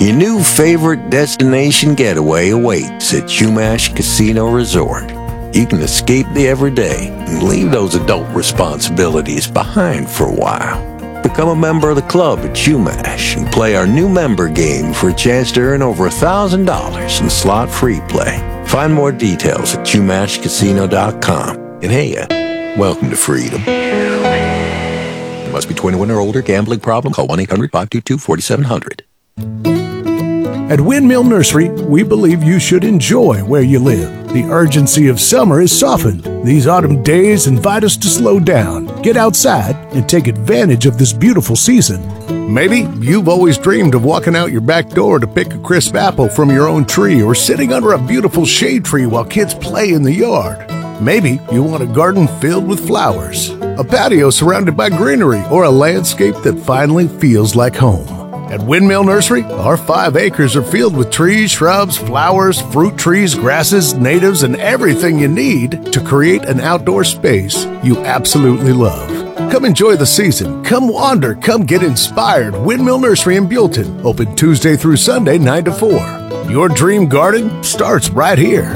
Your new favorite destination getaway awaits at Chumash Casino Resort. You can escape the everyday and leave those adult responsibilities behind for a while. Become a member of the club at Chumash and play our new member game for a chance to earn over $1,000 in slot-free play. Find more details at ChumashCasino.com. And hey, welcome to freedom. Must be 21 or older. Gambling problem? Call 1-800-522-4700. At Windmill Nursery, we believe you should enjoy where you live. The urgency of summer is softened. These autumn days invite us to slow down, get outside, and take advantage of this beautiful season. Maybe you've always dreamed of walking out your back door to pick a crisp apple from your own tree or sitting under a beautiful shade tree while kids play in the yard. Maybe you want a garden filled with flowers, a patio surrounded by greenery, or a landscape that finally feels like home. At Windmill Nursery, our 5 acres are filled with trees, shrubs, flowers, fruit trees, grasses, natives, and everything you need to create an outdoor space you absolutely love. Come enjoy the season. Come wander. Come get inspired. Windmill Nursery in Buellton. Open Tuesday through Sunday, 9 to 4. Your dream garden starts right here.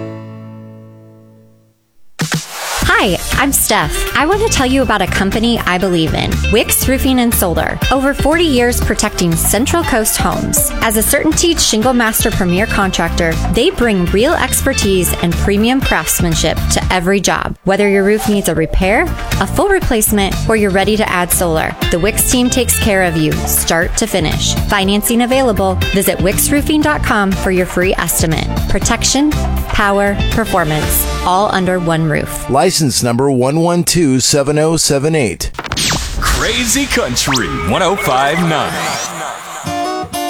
Hi, I'm Steph. I want to tell you about a company I believe in, Wix Roofing and Solar. Over 40 years protecting Central Coast homes. As a CertainTeed Shingle Master Premier contractor, they bring real expertise and premium craftsmanship to every job. Whether your roof needs a repair, a full replacement, or you're ready to add solar, the Wix team takes care of you, start to finish. Financing available. Visit wixroofing.com for your free estimate. Protection, power, performance, all under one roof. License number 1127078. Crazy Country 105.9.